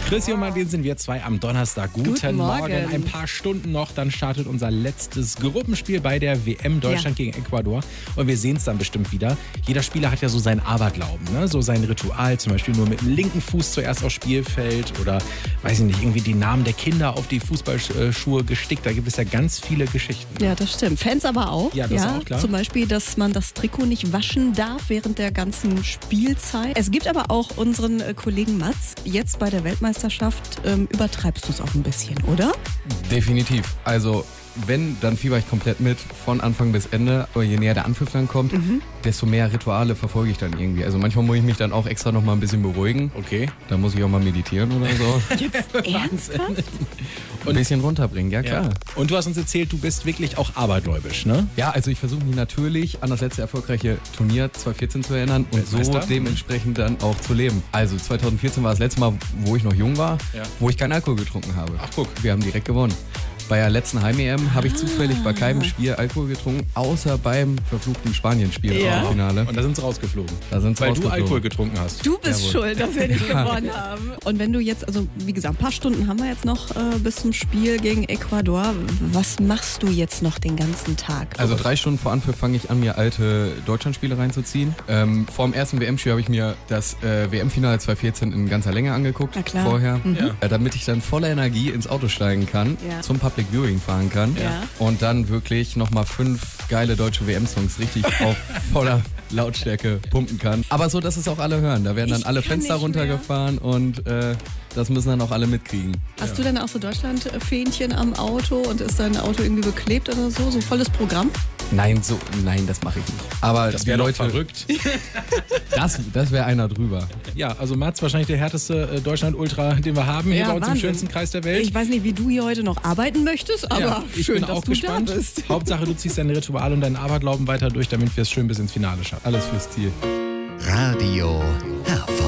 Chrissy und Martin sind wir zwei am Donnerstag. Guten Morgen. Morgen. Ein paar Stunden noch, dann startet unser letztes Gruppenspiel bei der WM Deutschland gegen Ecuador. Und wir sehen es dann bestimmt wieder. Jeder Spieler hat ja so seinen Aberglauben, ne? So sein Ritual, zum Beispiel nur mit dem linken Fuß zuerst aufs Spielfeld oder, weiß ich nicht, irgendwie die Namen der Kinder auf die Fußballschuhe gestickt. Da gibt es ja ganz viele Geschichten. Ja, das stimmt. Fans aber auch. Ja, das ist auch klar. Zum Beispiel, dass man das Trikot nicht waschen darf während der ganzen Spielzeit. Es gibt aber auch unseren Kollegen Mats. Jetzt bei der Weltmeisterschaft übertreibst du es auch ein bisschen, oder? Definitiv. Also wenn, dann fieber ich komplett mit von Anfang bis Ende. Aber je näher der Anpfiff dann kommt, desto mehr Rituale verfolge ich dann irgendwie. Also manchmal muss ich mich dann auch extra noch mal ein bisschen beruhigen. Okay. Da muss ich auch mal meditieren oder so. Jetzt ernsthaft? Ein bisschen runterbringen, ja klar. Ja. Und du hast uns erzählt, du bist wirklich auch abergläubisch, ne? Ja, also ich versuche mich natürlich an das letzte erfolgreiche Turnier 2014 zu erinnern und so Weltmeister? dementsprechend dann auch zu leben. Also 2014 war das letzte Mal, wo ich noch jung war, wo ich keinen Alkohol getrunken habe. Ach, guck. Wir haben direkt gewonnen. Bei der letzten Heim-EM habe ich zufällig bei keinem Spiel Alkohol getrunken, außer beim verfluchten Spanien-Spiel im Finale. Und da sind sie rausgeflogen. Da sind sie Weil rausgeflogen. du Alkohol getrunken hast. Du bist Jawohl. schuld, dass wir nicht gewonnen haben. Und wenn du jetzt, also wie gesagt, ein paar Stunden haben wir jetzt noch bis zum Spiel gegen Ecuador. Was machst du jetzt noch den ganzen Tag? Also 3 Stunden vor Anpfiff fange ich an, mir alte Deutschlandspiele reinzuziehen. Vor dem ersten WM-Spiel habe ich mir das WM-Finale 2014 in ganzer Länge angeguckt. Na klar. Vorher. Ja. Damit ich dann voller Energie ins Auto steigen kann, Ja. zum Public Viewing fahren kann Ja. und dann wirklich nochmal 5 geile deutsche WM-Songs richtig auf voller Lautstärke pumpen kann. Aber so, dass es auch alle hören. Da werden dann Ich alle kann Fenster nicht runtergefahren und das müssen dann auch alle mitkriegen. Hast du denn auch so Deutschland-Fähnchen am Auto und ist dein Auto irgendwie beklebt oder so? So volles Programm? Nein, das mache ich nicht. Aber Das die wäre doch Leute, verrückt. das wäre einer drüber. Ja, also Mats, wahrscheinlich der härteste Deutschland-Ultra, den wir haben, hier Ja, bei uns im Wahnsinn. schönsten Kreis der Welt. Ich weiß nicht, wie du hier heute noch arbeiten möchtest, aber Ja, ich schön, bin dass auch du gespannt. da bist. Hauptsache, du ziehst dein Ritual und deinen Aberglauben weiter durch, damit wir es schön bis ins Finale schaffen. Alles fürs Ziel. Radio Herford.